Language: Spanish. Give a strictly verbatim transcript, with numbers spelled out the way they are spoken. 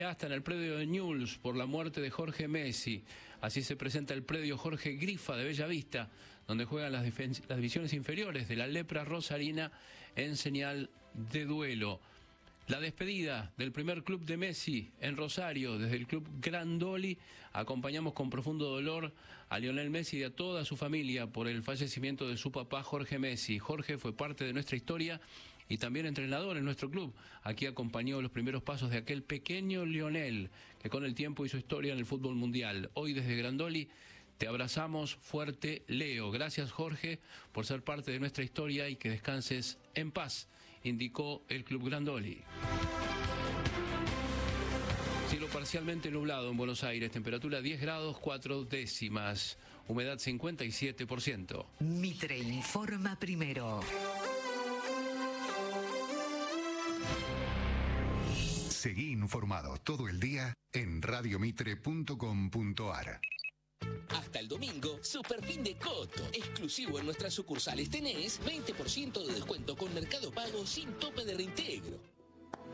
Hasta en el predio de Newell's por la muerte de Jorge Messi. Así se presenta el predio Jorge Grifa de Bellavista, donde juegan las, las divisiones inferiores de la Lepra Rosarina en señal de duelo. La despedida del primer club de Messi en Rosario, desde el club Grandoli, acompañamos con profundo dolor a Lionel Messi y a toda su familia por el fallecimiento de su papá Jorge Messi. Jorge fue parte de nuestra historia y también entrenador en nuestro club. Aquí acompañó los primeros pasos de aquel pequeño Lionel que con el tiempo hizo historia en el fútbol mundial. Hoy desde Grandoli te abrazamos fuerte, Leo. Gracias, Jorge, por ser parte de nuestra historia y que descanses en paz, indicó el Club Grandoli. Cielo parcialmente nublado en Buenos Aires, temperatura diez grados cuatro décimas, humedad cincuenta y siete por ciento. Mitre informa primero. Seguí informado todo el día en radio mitre punto com punto ar. Hasta el domingo, super fin de Coto. Exclusivo en nuestras sucursales tenés veinte por ciento de descuento con Mercado Pago sin tope de reintegro.